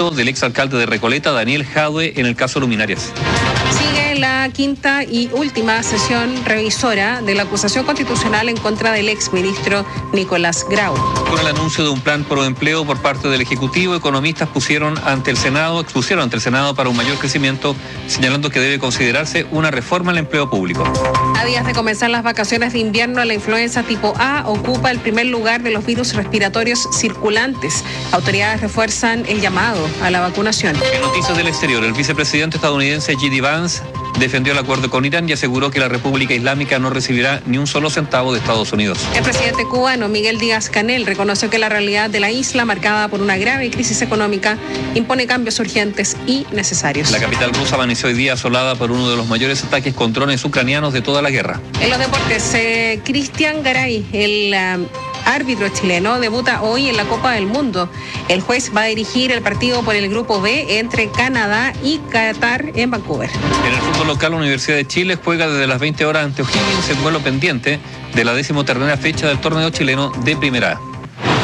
delito del exalcalde de Recoleta, Daniel Jadue, en el caso Luminarias. Sigue la quinta y última sesión revisora de la acusación constitucional en contra del exministro Nicolás Grau. Con el anuncio de un plan pro empleo por parte del Ejecutivo, economistas expusieron ante el Senado para un mayor crecimiento, señalando que debe considerarse una reforma al empleo público. A días de comenzar las vacaciones de invierno, la influenza tipo A ocupa el primer lugar de los virus respiratorios circulantes. Autoridades refuerzan el llamado a la vacunación. En noticias del exterior, el vicepresidente estadounidense J.D. Vance defendió el acuerdo con Irán y aseguró que la República Islámica no recibirá ni un solo centavo de Estados Unidos. El presidente cubano Miguel Díaz-Canel reconoció que la realidad de la isla, marcada por una grave crisis económica, impone cambios urgentes y necesarios. La capital rusa amaneció hoy día asolada por uno de los mayores ataques con drones ucranianos de toda la guerra. En los deportes, Cristian Garay, el árbitro chileno, debuta hoy en la Copa del Mundo. El juez va a dirigir el partido por el Grupo B entre Canadá y Qatar en Vancouver. En el fútbol local, la Universidad de Chile juega desde las 20 horas ante O'Higgins en duelo pendiente de la 13ª fecha del torneo chileno de Primera A.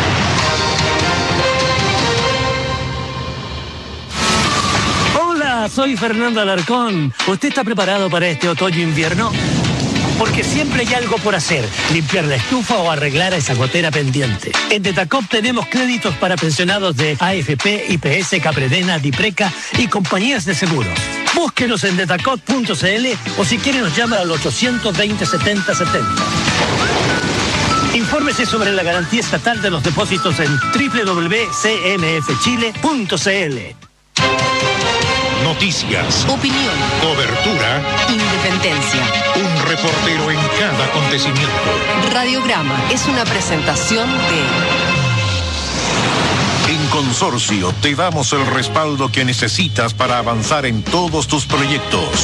Hola, soy Fernando Alarcón. ¿Usted está preparado para este otoño-invierno? Porque siempre hay algo por hacer, limpiar la estufa o arreglar a esa gotera pendiente. En Detacop tenemos créditos para pensionados de AFP, IPS, Capredena, Dipreca y compañías de seguros. Búsquenos en detacop.cl o si quiere nos llama al 820-7070. Infórmese sobre la garantía estatal de los depósitos en www.cmfchile.cl. Noticias, opinión, cobertura, independencia. Un reportero en cada acontecimiento. Radiograma es una presentación de... En Consorcio te damos el respaldo que necesitas para avanzar en todos tus proyectos.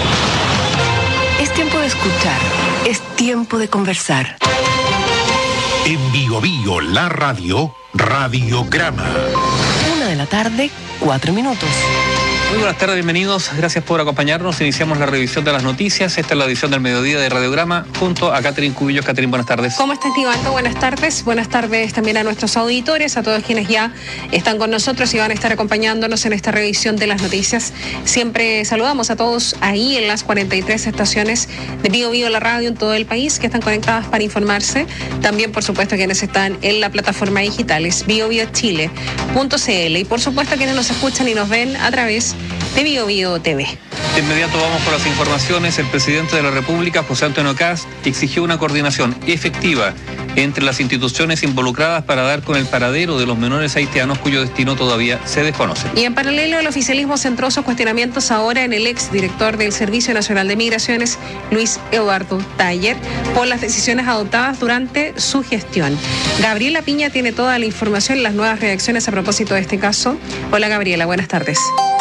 Es tiempo de escuchar, es tiempo de conversar. En Bio Bio, la radio, Radiograma. 1:00 p.m, 4 minutos. Muy buenas tardes, bienvenidos. Gracias por acompañarnos. Iniciamos la revisión de las noticias. Esta es la edición del mediodía de Radiograma junto a Catherine Cubillos. Catherine, buenas tardes. ¿Cómo estás, Nivaldo? Buenas tardes. Buenas tardes también a nuestros auditores, a todos quienes ya están con nosotros y van a estar acompañándonos en esta revisión de las noticias. Siempre saludamos a todos ahí en las 43 estaciones de Bio Bio, la radio en todo el país, que están conectadas para informarse. También, por supuesto, quienes están en la plataforma digital, es biobiochile.cl. Y, por supuesto, quienes nos escuchan y nos ven a través de Bio Bio TV. De inmediato vamos por las informaciones. El presidente de la República, José Antonio Kast, exigió una coordinación efectiva entre las instituciones involucradas para dar con el paradero de los menores haitianos cuyo destino todavía se desconoce. Y en paralelo, el oficialismo centró sus cuestionamientos ahora en el exdirector del Servicio Nacional de Migraciones, Luis Eduardo Taller, por las decisiones adoptadas durante su gestión. Gabriela Piña tiene toda la información y las nuevas reacciones a propósito de este caso. Hola, Gabriela, buenas tardes.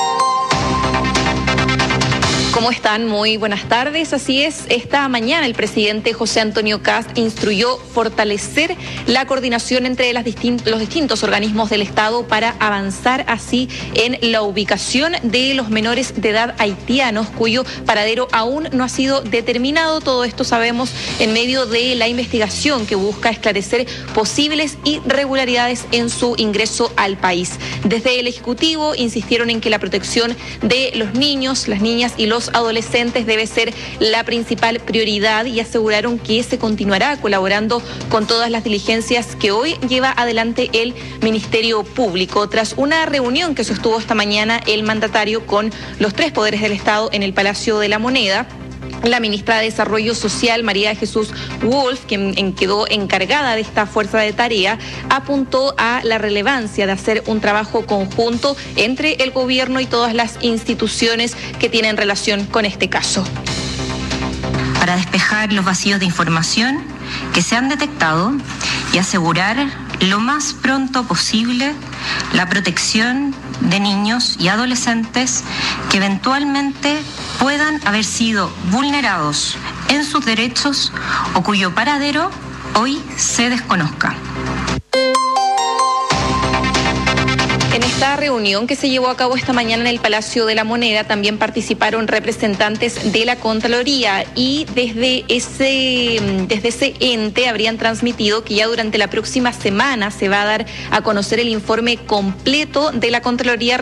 ¿Cómo están? Muy buenas tardes. Así es, esta mañana el presidente José Antonio Kast instruyó fortalecer la coordinación entre los distintos organismos del Estado para avanzar así en la ubicación de los menores de edad haitianos cuyo paradero aún no ha sido determinado. Todo esto sabemos en medio de la investigación que busca esclarecer posibles irregularidades en su ingreso al país. Desde el Ejecutivo insistieron en que la protección de los niños, las niñas y los adolescentes debe ser la principal prioridad y aseguraron que se continuará colaborando con todas las diligencias que hoy lleva adelante el Ministerio Público. Tras una reunión que sostuvo esta mañana el mandatario con los 3 poderes del Estado en el Palacio de la Moneda, la ministra de Desarrollo Social, María de Jesús Wolf, quien quedó encargada de esta fuerza de tarea, apuntó a la relevancia de hacer un trabajo conjunto entre el gobierno y todas las instituciones que tienen relación con este caso. Para despejar los vacíos de información que se han detectado y asegurar lo más pronto posible la protección de niños y adolescentes que eventualmente puedan haber sido vulnerados en sus derechos o cuyo paradero hoy se desconozca. En esta reunión que se llevó a cabo esta mañana en el Palacio de la Moneda también participaron representantes de la Contraloría y desde ese ente habrían transmitido que ya durante la próxima semana se va a dar a conocer el informe completo de la Contraloría